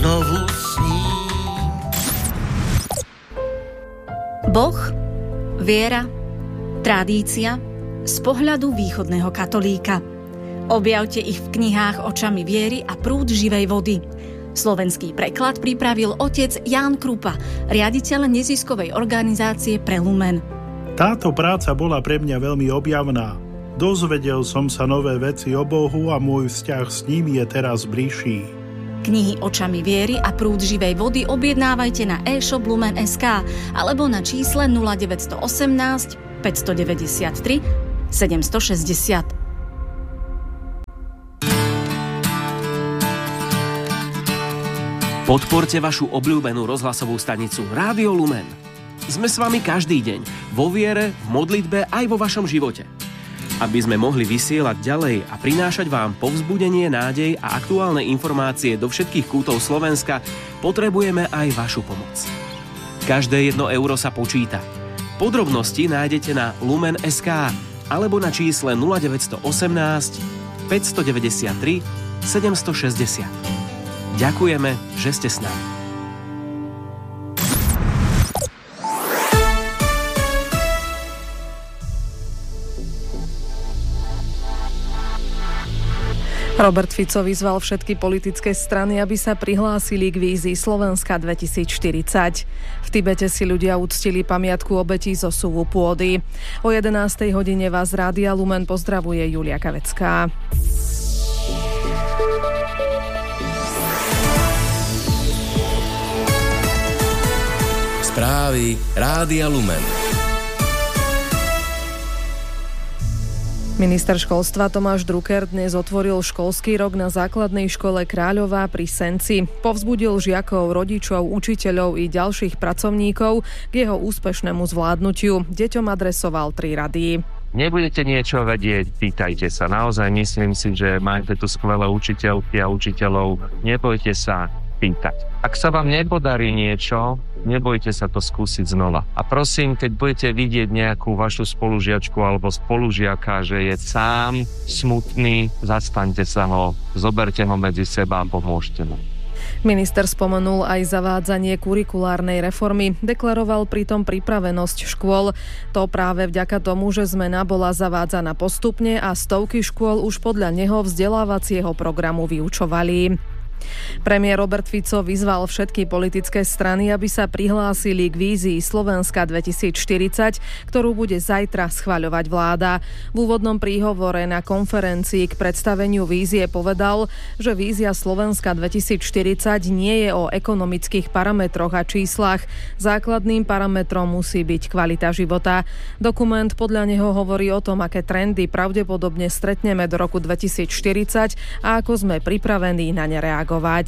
znovu sním. Boh, viera, tradícia z pohľadu východného katolíka. Objavte ich v knihách Očami viery a Prúd živej vody. Slovenský preklad pripravil otec Ján Krupa, riaditeľ neziskovej organizácie Pre Lumen. Táto práca bola pre mňa veľmi objavná. Dozvedel som sa nové veci o Bohu a môj vzťah s ním je teraz bližší. Knihy Očami viery a Prúd živej vody objednávajte na e-shop Lumen.sk alebo na čísle 0918 593 760. Podporte vašu obľúbenú rozhlasovú stanicu Rádio Lumen. Sme s vami každý deň, vo viere, v modlitbe aj vo vašom živote. Aby sme mohli vysielať ďalej a prinášať vám povzbudenie, nádej a aktuálne informácie do všetkých kútov Slovenska, potrebujeme aj vašu pomoc. Každé 1 euro sa počíta. Podrobnosti nájdete na Lumen.sk alebo na čísle 0918 593 760. Ďakujeme, že ste s nami. Robert Fico vyzval všetky politické strany, aby sa prihlásili k vízii Slovenska 2040. V Tibete si ľudia uctili pamiatku obetí zosuvu pôdy. O 11:00 hodine vás z Rádia Lumen pozdravuje Julia Kavecká. Správy Rádia Lumen. Minister školstva Tomáš Drucker dnes otvoril školský rok na základnej škole Kráľová pri Senci. Povzbudil žiakov, rodičov, učiteľov i ďalších pracovníkov k jeho úspešnému zvládnutiu. Deťom adresoval 3 rady. Nebudete niečo vedieť, pýtajte sa. Naozaj myslím si, že máte tu skvelé učiteľky a učiteľov. Nebojte sa pýtať. Ak sa vám nepodarí niečo, nebojte sa to skúsiť znova. A prosím, keď budete vidieť nejakú vašu spolužiačku alebo spolužiaka, že je sám, smutný, zastaňte sa ho, zoberte ho medzi seba a pomôžte mu. Minister spomenul aj zavádzanie kurikulárnej reformy. Deklaroval pritom pripravenosť škôl. To práve vďaka tomu, že zmena bola zavádzaná postupne a stovky škôl už podľa neho vzdelávacieho programu vyučovali. Premiér Robert Fico vyzval všetky politické strany, aby sa prihlásili k vízii Slovenska 2040, ktorú bude zajtra schvaľovať vláda. V úvodnom príhovore na konferencii k predstaveniu vízie povedal, že vízia Slovenska 2040 nie je o ekonomických parametroch a číslach. Základným parametrom musí byť kvalita života. Dokument podľa neho hovorí o tom, aké trendy pravdepodobne stretneme do roku 2040 a ako sme pripravení na ne reagovať.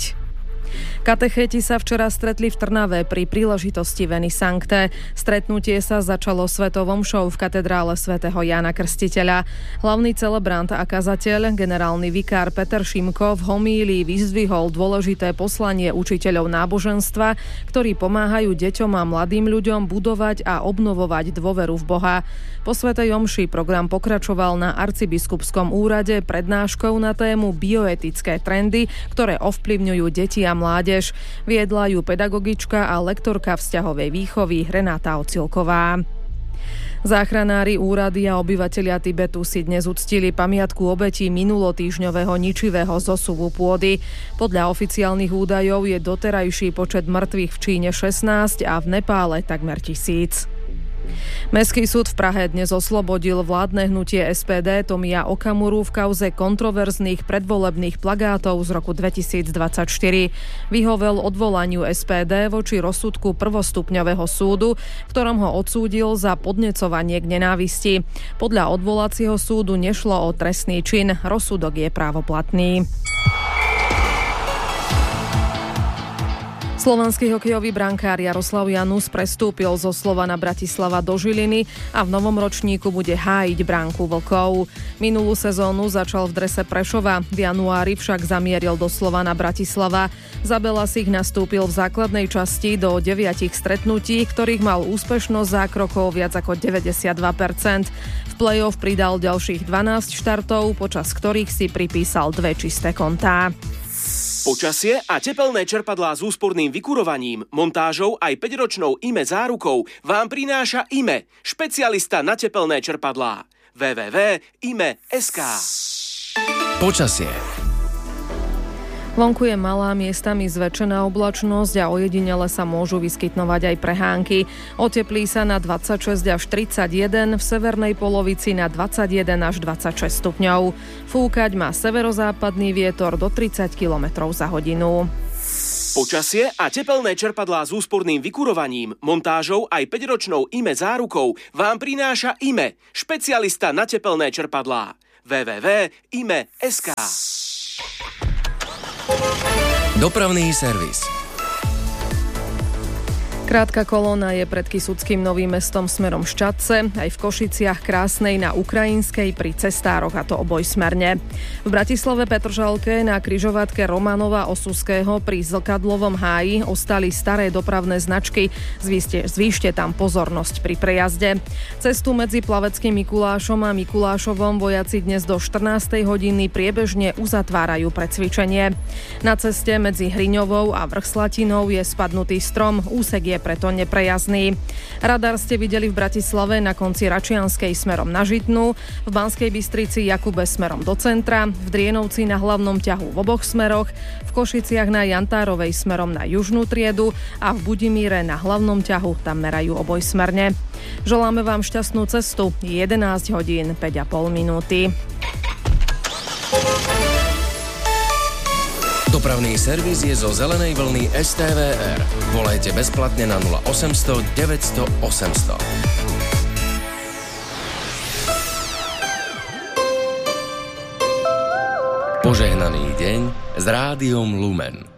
Katechéti sa včera stretli v Trnave pri príležitosti Veny Sancte. Stretnutie sa začalo svetou omšou v katedrále svätého Jána Krstiteľa. Hlavný celebrant a kazateľ, generálny vikár Peter Šimko, v homílii vyzdvihol dôležité poslanie učiteľov náboženstva, ktorí pomáhajú deťom a mladým ľuďom budovať a obnovovať dôveru v Boha. Po svätej omši program pokračoval na arcibiskupskom úrade prednáškou na tému bioetické trendy, ktoré ovplyvňujú deti a mládež. Viedla ju pedagogička a lektorka vzťahovej výchovy Renáta Ocilková. Záchranári, úrady a obyvatelia Tibetu si dnes uctili pamiatku obetí minulotýždňového ničivého zosuvu pôdy. Podľa oficiálnych údajov je doterajší počet mŕtvych v Číne 16 a v Nepále takmer 1000. Mestský súd v Prahe dnes oslobodil vládne hnutie SPD Tomia Okamuru v kauze kontroverzných predvolebných plagátov z roku 2024. Vyhovel odvolaniu SPD voči rozsudku prvostupňového súdu, v ktorom ho odsúdil za podnecovanie k nenávisti. Podľa odvolacieho súdu nešlo o trestný čin, rozsudok je právoplatný. Slovenský hokejový brankár Jaroslav Janus prestúpil zo Slovana Bratislava do Žiliny a v novom ročníku bude hájiť bránku Vlkov. Minulú sezónu začal v drese Prešova, v januári však zamieril do Slovana Bratislava. Za Belasich nastúpil v základnej časti do 9 stretnutí, ktorých mal úspešnosť zákrokov viac ako 92%. V play-off pridal ďalších 12 štartov, počas ktorých si pripísal 2 čisté kontá. Počasie a tepelné čerpadlá s úsporným vykurovaním, montážou aj 5-ročnou IME zárukou vám prináša IME, špecialista na tepelné čerpadlá. www.ime.sk. Počasie. Vonku je malá, miestami zväčšená oblačnosť a ojedinele sa môžu vyskytnovať aj prehánky. Oteplí sa na 26 až 31, v severnej polovici na 21 až 26 stupňov. Fúkať má severozápadný vietor do 30 km za hodinu. Počasie a tepelné čerpadlá s úsporným vykurovaním, montážou aj 5-ročnou IME zárukou vám prináša IME, špecialista na tepelné čerpadlá. www.ime.sk. Dopravný servis. Krátka kolóna je pred Kysuckým Novým Mestom smerom Ščadce, aj v Košiciach Krásnej na Ukrajinskej pri cestároch, a to obojsmerne. V Bratislave Petržalke na križovatke Romanova Osuského pri Zlkadlovom háji ostali staré dopravné značky. Zvýšte tam pozornosť pri prejazde. Cestu medzi Plaveckým Mikulášom a Mikulášovom vojaci dnes do 14. hodiny priebežne uzatvárajú pre cvičenie. Na ceste medzi Hriňovou a Vrchslatinou je spadnutý strom, úsek je preto neprejazdný. Radar ste videli v Bratislave na konci Račianskej smerom na Žitnú, v Banskej Bystrici Jakube smerom do centra, v Drienovci na hlavnom ťahu v oboch smeroch, v Košiciach na Jantárovej smerom na južnú triedu a v Budimíre na hlavnom ťahu, tam merajú obojsmerne. Želáme vám šťastnú cestu. 11 hodín 5,5 minúty. Dopravný servis je zo zelenej vlny STVR. Volajte bezplatne na 0800 900 800. Požehnaný deň s Rádiom Lumen.